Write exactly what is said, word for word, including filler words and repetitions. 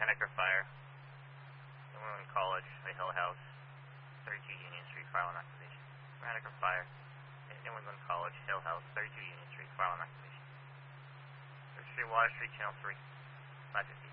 Radiker Fire. New England College, the Hill House, thirty-two Union Street, file on activation. Radiker Fire. New England College, Hill House, thirty-two Union Street, file on activation. Street, Water Street, Channel three, five fifty.